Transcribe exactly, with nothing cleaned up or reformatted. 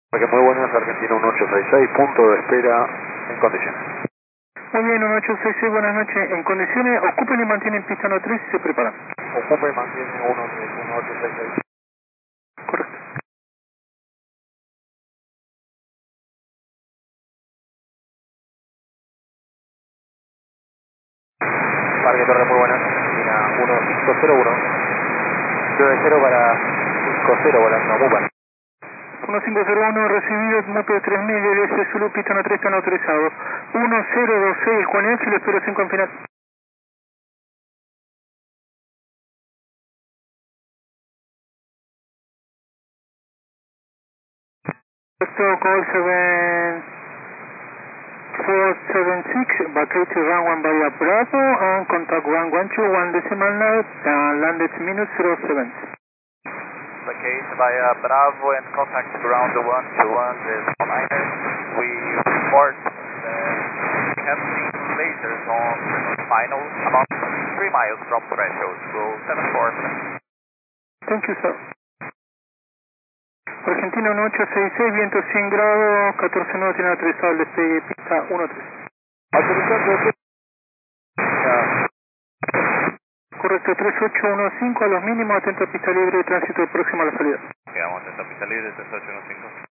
Porque muy buenas, Argentina uno ocho seis seis, punto de espera en condiciones. Muy bien, uno ocho seis seis, buenas noches. En condiciones, ocupen y mantienen pista uno tres y se preparan. Ocupe y mantiene uno ocho seis seis. Correcto. Parque Torre, muy buenas, Argentina uno cinco cero uno. nueve cero para cinco cero, volando Mupan. uno cinco cero uno, recibido, moto tres mil, D S Zulu, pista uno tres, están autorizados. uno cero dos seis, Juan Ángel, espero cinco en final. Esto, call seven four seven six, vacate run one via Bravo, and contact one one two, one decimal nine, and landed minute zero seven. Vacate via Bravo and contact ground one two one decimal nine. We report that we have seen lasers on final about three miles from threshold, so seven four. Thank you, sir. Argentina uno ocho seis seis, viento cien grados, catorce nueve tiene autorizado el despegue, pista uno tres. Autorizando el Correcto, tres ocho uno cinco a los mínimos, atento a pista libre de tránsito próximo a la salida. Quedamos atento a pista libre, tres ocho uno cinco.